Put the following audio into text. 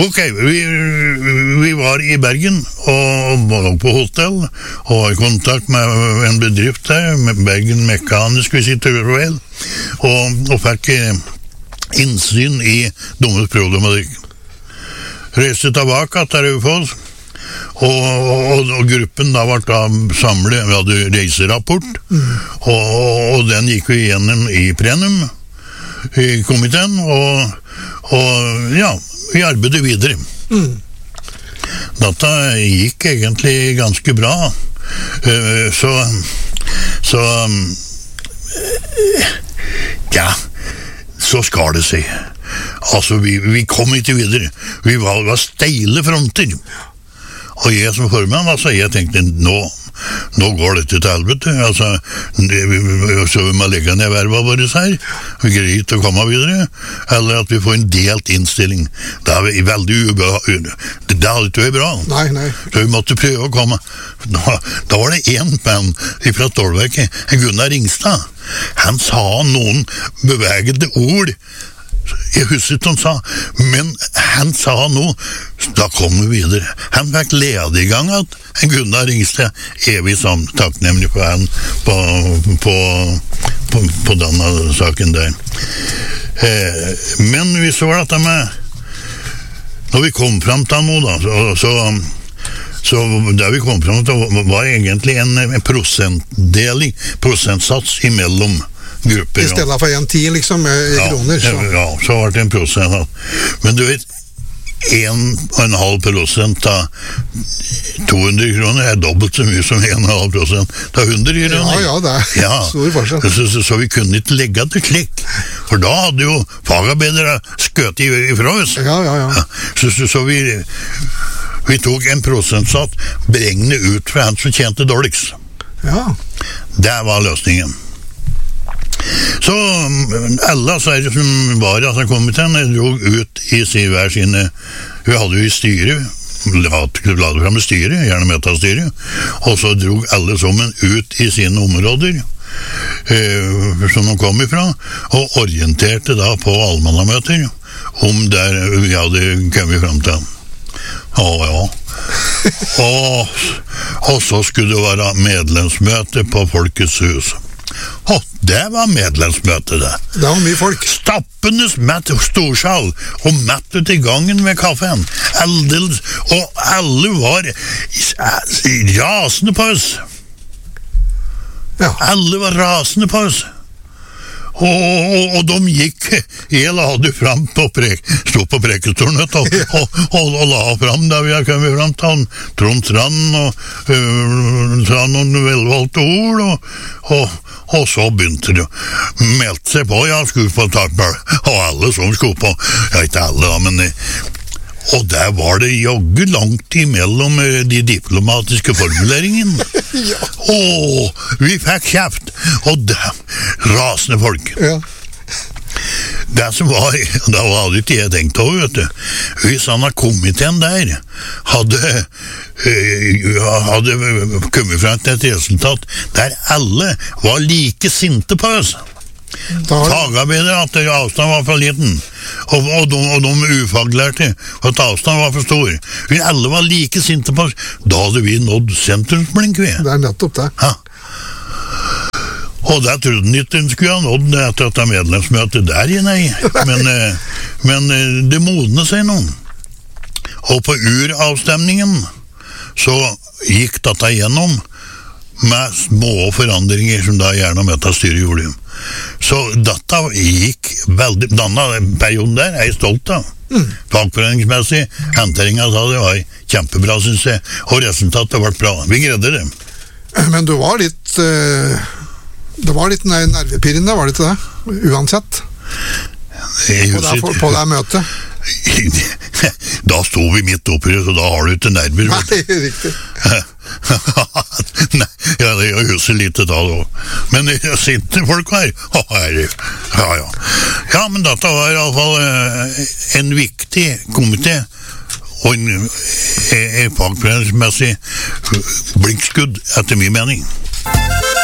Ok, vi var i Bergen og var på hotell og var i kontakt med en bedrift der, med Bergen Mekanisk Visitorvel, og fikk innsyn i deres problematikk. Reiste tilbake til Raufoss, og gruppen da ble samlet, vi hadde reiserapport, og den gikk vi gjennom i plenum i komiteen, og ja, vi arbeidet videre. Dette gikk egentlig ganske bra, så ja, så skar det seg. Altså, vi kom ikke videre. Vi var steile fronter. Og jeg som formann, altså, jeg tenkte, nå går dette til helvete. Altså, så vi må legge ned verva våre her. Vi greier ikke å komme videre. Eller at vi får en delt innstilling. Det er veldig det hadde ikke vært bra. Nei. Så vi måtte prøve å komme. Da var det en mann fra Stålverket, Gunnar Ringstad. Han sa noen bevegede ord. Jeg husker ikke han sa, men han sa noe, da kom vi videre. Han fikk lede i gang at Gunnar Ringstad evig takknemlig for han på denne saken der. Men vi så dette med, når vi kom frem til noe da, så det vi kom frem til var egentlig en prosentsats imellom grupper. I stedet for 1,10 liksom, i kroner. Så. Ja, så var det 1%. Men du vet, 1,5% av 200 kroner er dobbelt så mye som 1,5% av 100 kroner. Ja, det er stor forskjell. Så vi kunne ikke legge det slik. For da hadde jo fagarbeidere skøtt ifra oss. Ja. Så vi tok en prosentsats beregnet ut fra han som tjente dårligst. Ja. Det var løsningen. Så alle som var i komiteen drog ut i hver sine. Vi hadde jo i styret, la det frem i styret, gjerne metastyret, og så drog alle sammen ut i sine områder som de kom ifra, og orienterte da på allmannamøter om der vi hadde kommet frem til. Ja. Og så skulle det være medlemsmøte på Folkets hus. Det var medlemsmøte, det. Det var mye folk. Stappendes mett storsal, og mett ut i gangen med kaffen. Og alle var rasende på oss. Ja. Alle var rasende på oss. Og de gikk, jeg la det frem stod på prekestolen og la frem der vi har kommet frem til Trond Strand og sa noen velvalgte ord og så begynte det meldte seg på, jeg skulle på Tarpel og alle som skulle på, ja ikke alle da, men og der var det jogge langt imellom de diplomatiske formuleringene. Ja. Vi fikk kjeft, og rasende folk. Ja. Det som var, da hadde ikke jeg tenkt over, vet du. Hvis han av komiteen der hadde kommet frem til et resultat der alle var like sinte på oss. Fagarbeidere at avstand var for liten og de ufaglærte at avstand var for stor. Vi alle var like sinte på oss. Da hadde vi nådd sentrumsblink, vi. Det er nettopp det. Ja. Og det trodde han ikke han skulle ha nådd etter dette medlemsmøtet der, nei. Men det modnet seg noen. Og på uravstemningen så gikk dette igjennom med små forandringer som da gjerne metastyret gjorde. Så dette gikk veldig, denne perioden der er jeg stolt av. Fagforeningsmessig, henteringen sa det var kjempebra, synes jeg, og resultatet ble bra. Vi greide det. Men du var litt, det var litt nervepirrende, var det ikke det? Uansett. På det møtet. Da stod vi midt oppi det, så da har du ikke nerver. Nei, riktig. Nei, jeg husker litt da men sinte folk her ja, men dette var i alle fall en viktig komité og en fagforeningsmessig blinkskudd etter min mening.